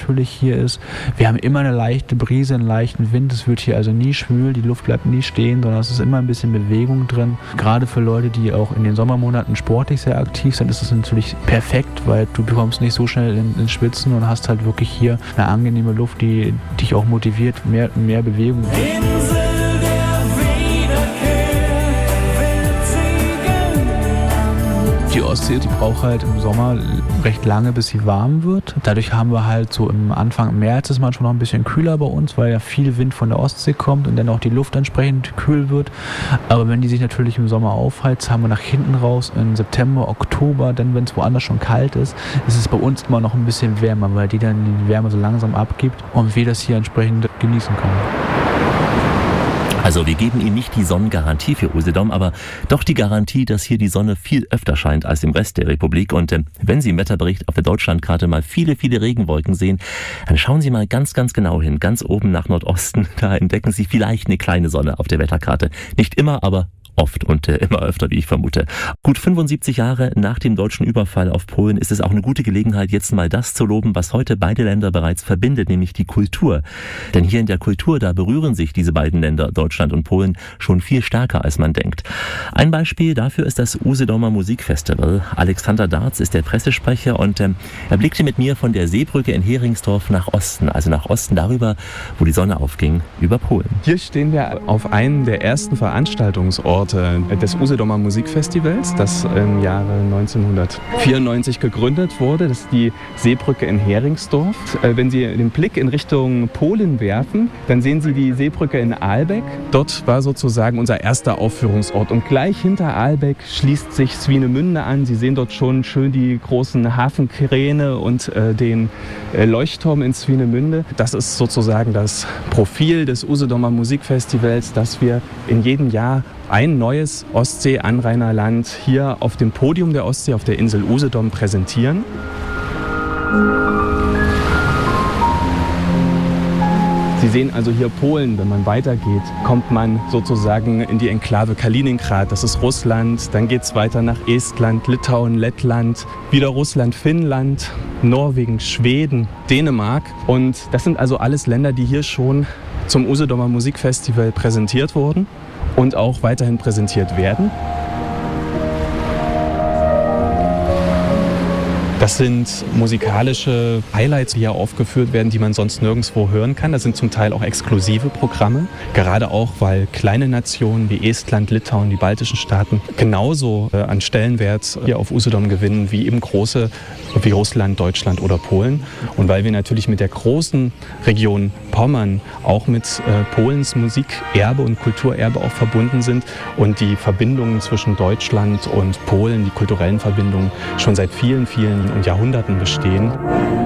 natürlich hier ist. Wir haben immer eine leichte Brise, einen leichten Wind. Es wird hier also nie schwül, die Luft bleibt nie stehen, sondern es ist immer ein bisschen Bewegung drin. Gerade für Leute, die auch in den Sommermonaten sportlich sehr aktiv sind, ist das natürlich perfekt, weil du bekommst nicht so schnell ins Schwitzen und hast halt wirklich hier eine angenehme Luft, die dich auch motiviert, mehr Bewegung. Die Ostsee, die braucht halt im Sommer recht lange, bis sie warm wird. Dadurch haben wir halt so im Anfang März ist manchmal noch ein bisschen kühler bei uns, weil ja viel Wind von der Ostsee kommt und dann auch die Luft entsprechend kühl wird. Aber wenn die sich natürlich im Sommer aufheizt, haben wir nach hinten raus im September, Oktober, dann wenn es woanders schon kalt ist, ist es bei uns immer noch ein bisschen wärmer, weil die dann die Wärme so langsam abgibt und wir das hier entsprechend genießen können. Also wir geben Ihnen nicht die Sonnengarantie für Usedom, aber doch die Garantie, dass hier die Sonne viel öfter scheint als im Rest der Republik. Und wenn Sie im Wetterbericht auf der Deutschlandkarte mal viele, viele Regenwolken sehen, dann schauen Sie mal ganz, ganz genau hin. Ganz oben nach Nordosten, da entdecken Sie vielleicht eine kleine Sonne auf der Wetterkarte. Nicht immer, aber oft und immer öfter, wie ich vermute. Gut 75 Jahre nach dem deutschen Überfall auf Polen ist es auch eine gute Gelegenheit, jetzt mal das zu loben, was heute beide Länder bereits verbindet, nämlich die Kultur. Denn hier in der Kultur, da berühren sich diese beiden Länder, Deutschland und Polen, schon viel stärker, als man denkt. Ein Beispiel dafür ist das Usedomer Musikfestival. Alexander Darz ist der Pressesprecher und er blickte mit mir von der Seebrücke in Heringsdorf nach Osten, also nach Osten darüber, wo die Sonne aufging, über Polen. Hier stehen wir auf einem der ersten Veranstaltungsorte des Usedomer Musikfestivals, das im Jahre 1994 gegründet wurde. Das ist die Seebrücke in Heringsdorf. Wenn Sie den Blick in Richtung Polen werfen, dann sehen Sie die Seebrücke in Aalbeck. Dort war sozusagen unser erster Aufführungsort. Und gleich hinter Aalbeck schließt sich Swinemünde an. Sie sehen dort schon schön die großen Hafenkräne und den Leuchtturm in Swinemünde. Das ist sozusagen das Profil des Usedomer Musikfestivals, das wir in jedem Jahr ein neues Ostsee-Anrainerland hier auf dem Podium der Ostsee auf der Insel Usedom präsentieren. Sie sehen also hier Polen, wenn man weitergeht, kommt man sozusagen in die Enklave Kaliningrad, das ist Russland, dann geht es weiter nach Estland, Litauen, Lettland, wieder Russland, Finnland, Norwegen, Schweden, Dänemark und das sind also alles Länder, die hier schon zum Usedomer Musikfestival präsentiert wurden und auch weiterhin präsentiert werden. Das sind musikalische Highlights, die hier aufgeführt werden, die man sonst nirgendwo hören kann. Das sind zum Teil auch exklusive Programme, gerade auch, weil kleine Nationen wie Estland, Litauen, die baltischen Staaten genauso an Stellenwert hier auf Usedom gewinnen wie eben große wie Russland, Deutschland oder Polen. Und weil wir natürlich mit der großen Region Pommern auch mit Polens Musikerbe und Kulturerbe auch verbunden sind und die Verbindungen zwischen Deutschland und Polen, die kulturellen Verbindungen schon seit vielen, vielen und Jahrhunderten bestehen.